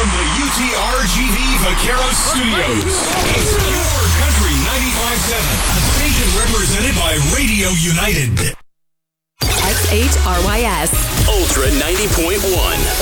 from the UTRGV Vaqueros Studios, it's your Country 95.7, a station represented by Radio United. XHRYS. Ultra 90.1.